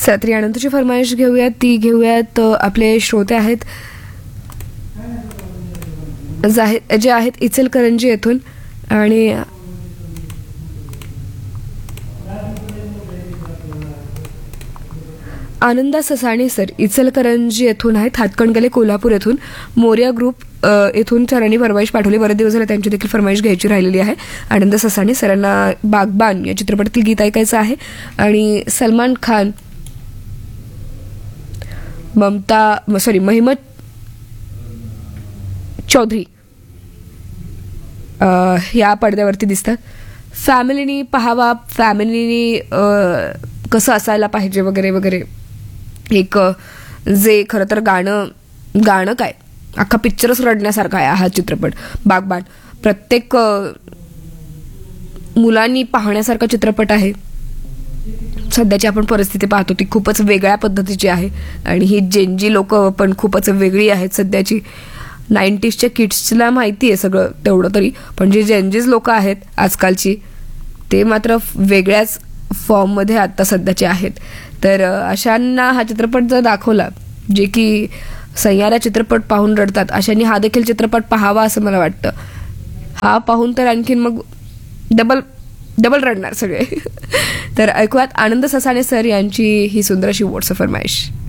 सात्री आनंदची फरमाईश घेऊयात. ती घेऊयात आपले श्रोते आहेत जे आहेत इचलकरंजी येथून. आणि आनंदा ससाणे सर इचलकरंजी येथून आहेत. हातकणगले कोल्हापूर येथून. मोर्या ग्रुप येथून सरांनी फरमाईश पाठवली. बरेच दिवस झाले त्यांची देखील फरमाईश घ्यायची राहिलेली आहे. आनंद ससाणे सरांना बागबान या चित्रपटातील गीत ऐकायचं आहे. आणि सलमान खान महिमत चौधरी या पडद्यावरती दिसतात. फॅमिलीनी पहावा, फॅमिलीनी कसं असायला पाहिजे वगैरे वगैरे. एक जे खरं तर गाणं काय अख्खा पिक्चरच रडण्यासारखा आहे हा चित्रपट बागबान. प्रत्येक मुलांनी पाहण्यासारखा चित्रपट आहे. सध्याची आपण परिस्थिती पाहतो ती खूपच वेगळ्या पद्धतीची आहे. आणि ही जेनजी लोक पण खूपच वेगळी आहेत सध्याची. 90sच्या किड्सला माहिती आहे सगळं तेवढं तरी, पण जे जेनजीज लोक आहेत आजकालची ते मात्र वेगळ्याच फॉर्ममध्ये आत्ता सध्याचे आहेत. तर अशांना हा चित्रपट जर दाखवला जे की सैयारा चित्रपट पाहून रडतात, अशांनी हा देखील चित्रपट पाहावा असं मला वाटतं. हा पाहून तर आणखीन मग डबल रडणार सगळे. तर ऐकूयात आनंद ससाणे सर यांची ही सुंदर अशी व्हॉट्सअप फरमाईश.